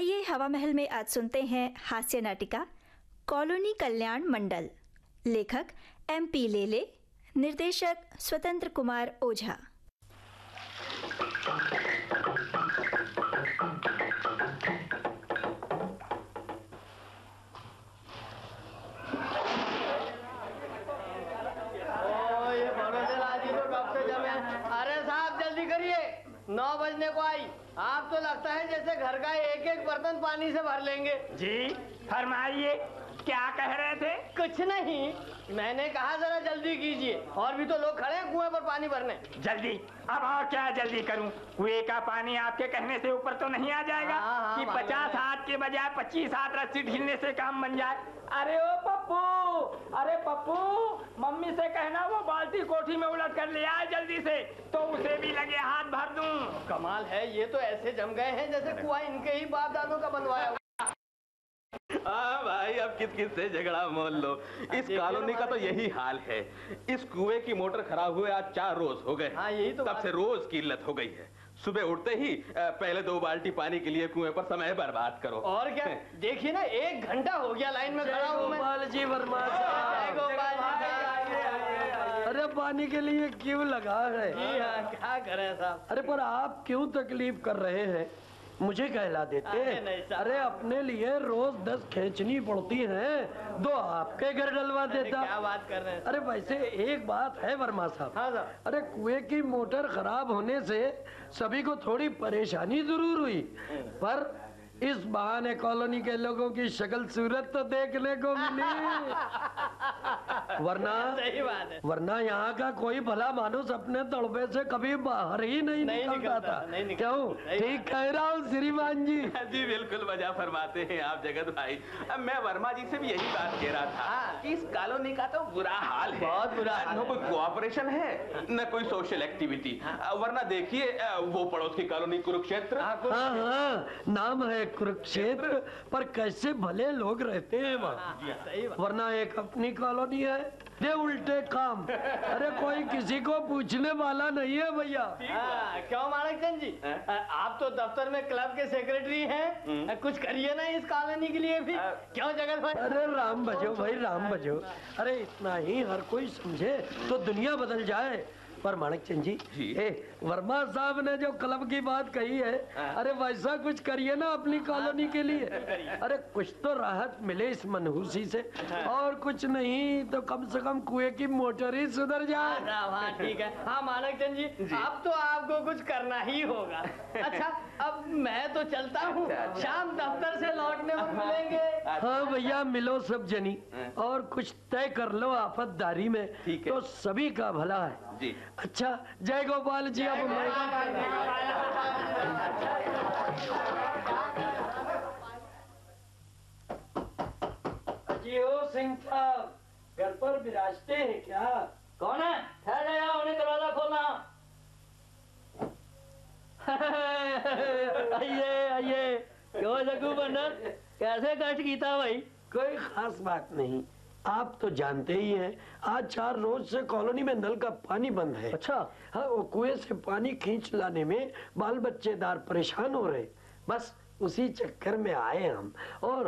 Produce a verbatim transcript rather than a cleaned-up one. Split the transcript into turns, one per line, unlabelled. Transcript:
आइए हवा महल में आज सुनते हैं हास्य नाटिका कॉलोनी कल्याण मंडल। लेखक एम पी लेले, निर्देशक स्वतंत्र कुमार ओझा।
नौ बजने को आई, आप तो लगता है जैसे घर का एक एक बर्तन पानी से भर लेंगे।
जी फरमाइए, क्या कह रहे थे?
कुछ नहीं, मैंने कहा जरा जल्दी कीजिए, और भी तो लोग खड़े हैं कुएं पर पानी भरने।
जल्दी? अब और क्या जल्दी करूं? कुएं का पानी आपके कहने से ऊपर तो नहीं आ जाएगा कि पचास हाथ के बजाय पच्चीस हाथ रस्सी ढीलने से काम बन जाए। अरे ओ पप्पू, अरे पप्पू, मम्मी से कहना वो बाल्टी कोठी में उलट कर ले आए जल्दी से, तो उसे भी लगे हाथ भर दूं।
कमाल है, ये तो ऐसे जम गए हैं जैसे कुआं इनके ही बाप दादों का बनवाया।
हाँ भाई, अब किस किस से झगड़ा मोल लो। इस कॉलोनी का तो यही हाल है। इस कुएं की मोटर खराब हुए आज चार रोज हो गए।
हाँ, यही तो
तब से रोज की इल्लत हो गई है। सुबह उठते ही पहले दो बाल्टी पानी के लिए कुएं पर समय बर्बाद करो।
और क्या, देखिए ना, एक घंटा हो गया लाइन में खड़ा हूँ मैं।
गोपाल जी वर्मा साहब, अरे पानी के लिए क्यों लगा है?
जी हाँ, क्या करें साहब।
अरे पर आप क्यों तकलीफ कर रहे हैं? मुझे कहला देते।
अरे,
अरे अपने लिए रोज दस खींचनी पड़ती हैं, दो आपके घर डलवा देता।
क्या बात कर रहे हैं?
अरे वैसे एक बात है वर्मा साहब।
हाँ साहब।
अरे कुएं की मोटर खराब होने से सभी को थोड़ी परेशानी जरूर हुई, पर इस बहाने कॉलोनी के लोगों की शक्ल सूरत तो देखने को मिली। वरना
सही बात है,
वरना यहाँ का कोई भला मानुस अपने तड़पे से कभी बाहर ही नहीं, नहीं निकलता था। क्यों? ठीक कह रहा हूँ श्रीमान जी।
जी बिल्कुल वजह फरमाते हैं आप जगत भाई। अब मैं वर्मा जी से भी यही बात कह रहा था कि इस कॉलोनी का तो बुरा हाल है,
बहुत बुरा हाल।
न कोई कोऑपरेशन है, न कोई सोशल एक्टिविटी। वरना देखिए वो पड़ोस की कॉलोनी कुरुक्षेत्र।
हाँ हाँ, नाम है कुरुक्षेत्र, पर कैसे भले लोग रहते हैं वहाँ। वरना एक अपनी कॉलोनी है, ये उल्टे काम। अरे कोई किसी को पूछने वाला नहीं है भैया।
क्यों माणक चंद जी, आप तो दफ्तर में क्लब के सेक्रेटरी हैं, कुछ करिए ना इस कॉलोनी के लिए भी। क्यों जगत भाई?
अरे राम बजो भाई, राम बजो। अरे इतना ही हर कोई समझे तो दुनिया बदल जाए। पर माणक चंद जी,
जी।
ए, वर्मा साहब ने जो क्लब की बात कही है, अरे वैसा कुछ करिए ना अपनी कॉलोनी के लिए। अरे कुछ तो राहत मिले इस मनहूसी से, और कुछ नहीं तो कम से कम कुएं की मोटर ही सुधर जाए।
हाँ ठीक है। हाँ माणक चंद जी, जी, अब तो आपको कुछ करना ही होगा। अच्छा, अब मैं तो चलता हूँ, शाम दफ्तर से लौटने में मिलेंगे।
हाँ भैया, मिलो सब जनी और कुछ तय कर लो आफतदारी में, तो सभी का भला है
जी।
अच्छा, जय गोपाल जी। अब मैं जी हो सिंह साहब, घर पर विराजते हैं क्या?
कौन है? ठहर जाए, उन्हें दरवाजा खोलना। आइए आइए। क्यों जग्गू पंडित, कैसे कष्ट कीता भाई?
कोई खास बात नहीं, आप तो जानते ही हैं, आज चार रोज से कॉलोनी में नल का पानी बंद है।
अच्छा।
हाँ, वो कुएं से पानी खींच लाने में बाल बच्चेदार परेशान हो रहे, बस उसी चक्कर में आए हम। और